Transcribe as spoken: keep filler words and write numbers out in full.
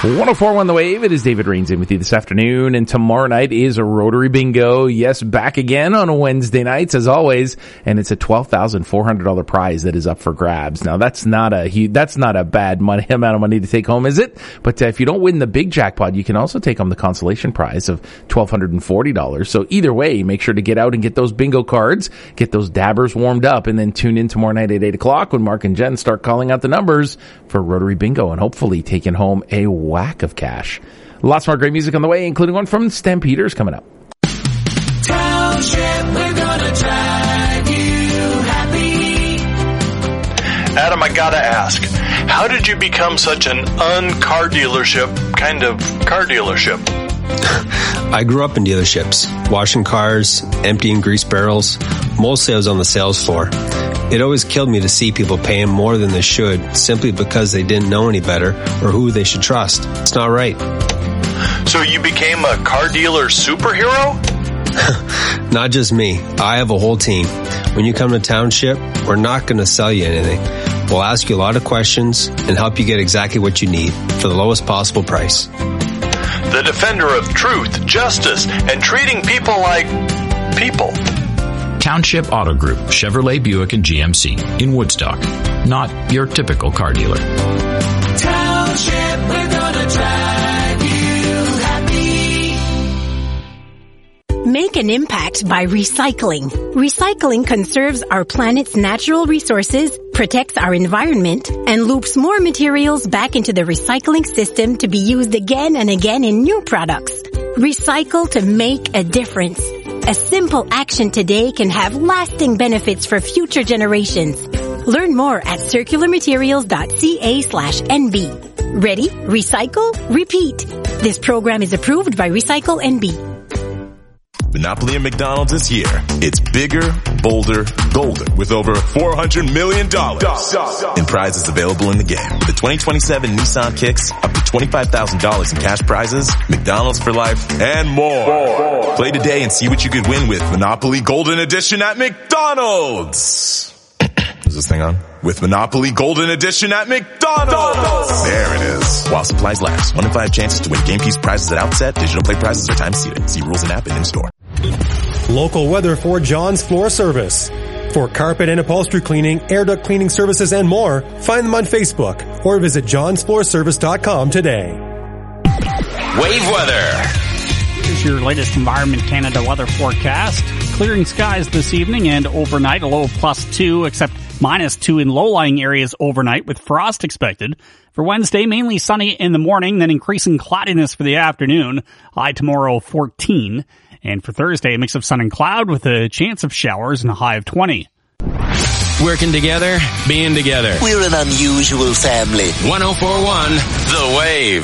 one oh four point one The Wave. It is David Rains in with you this afternoon, and tomorrow night is a Rotary Bingo. Yes, back again on Wednesday nights as always, and it's a twelve thousand four hundred dollars prize that is up for grabs. Now that's not a that's not a bad money, amount of money to take home, is it? But uh, if you don't win the big jackpot, you can also take home the consolation prize of one thousand two hundred forty dollars. So either way, make sure to get out and get those bingo cards, get those dabbers warmed up, and then tune in tomorrow night at eight o'clock when Mark and Jen start calling out the numbers for Rotary Bingo and hopefully taking home a whack of cash. Lots more great music on the way, including one from Stampeders coming up. Township, we're gonna drive you happy. Adam, I gotta ask, how did you become such an un-car dealership kind of car dealership? I grew up in dealerships, washing cars, emptying grease barrels. Mostly I was on the sales floor. It always killed me to see people paying more than they should simply because they didn't know any better or who they should trust. It's not right. So you became a car dealer superhero? Not just me. I have a whole team. When you come to Township, we're not going to sell you anything. We'll ask you a lot of questions and help you get exactly what you need for the lowest possible price. The defender of truth, justice, and treating people like people. Township Auto Group, Chevrolet, Buick, and G M C in Woodstock. Not your typical car dealer. Township, we're gonna drive you happy. Make an impact by recycling. Recycling conserves our planet's natural resources, protects our environment, and loops more materials back into the recycling system to be used again and again in new products. Recycle to make a difference. A simple action today can have lasting benefits for future generations. Learn more at circularmaterials.ca slash NB. Ready? Recycle? Repeat. This program is approved by Recycle N B. Monopoly at McDonald's is here. It's bigger, bolder, golden with over four hundred million dollars in prizes available in the game. The twenty twenty-seven Nissan Kicks, up to twenty-five thousand dollars in cash prizes, McDonald's for life, and more. Play today and see what you could win with Monopoly Golden Edition at McDonald's. Is this thing on? With Monopoly Golden Edition at McDonald's. There it is. While supplies last. One in five chances to win game piece prizes at outset. Digital play prizes are time seated. See rules and app and in store. Local weather for John's Floor Service. For carpet and upholstery cleaning, air duct cleaning services, and more, find them on Facebook or visit johns floor service dot com today. Wave weather. Here's your latest Environment Canada weather forecast. Clearing skies this evening and overnight, a low of plus two, except minus two in low-lying areas overnight with frost expected. For Wednesday, mainly sunny in the morning, then increasing cloudiness for the afternoon. High tomorrow, fourteen. And for Thursday, a mix of sun and cloud with a chance of showers and a high of twenty. Working together, being together. We're an unusual family. one oh four point one The Wave.